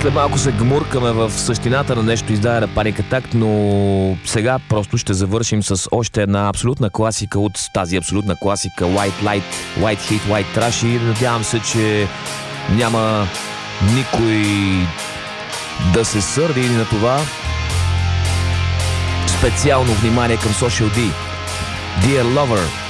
След малко се гмуркаме в същината на нещо издая на Panic Attack, но сега просто ще завършим с още една абсолютна класика от тази абсолютна класика White Light, White Heat, White Trash и надявам се, че няма никой да се сърди или на това. Специално внимание към Social D. Dear Lover.